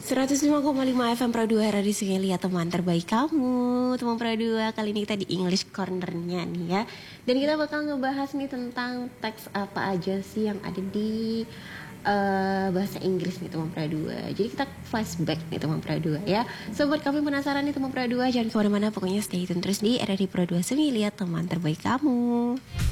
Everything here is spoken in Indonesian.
105,5 FM Pro 2 Radio Sungai, teman terbaik kamu. Teman Pro 2, kali ini kita di English Corner-nya nih ya. Dan kita bakal ngebahas nih tentang teks apa aja sih yang ada di bahasa Inggris nih teman Pro 2. Jadi kita flashback nih teman Pro 2 ya. So buat kamu penasaran nih teman Pro 2, jangan kemana-mana, pokoknya stay tune terus di RRI Pro 2 Sungai, teman terbaik kamu.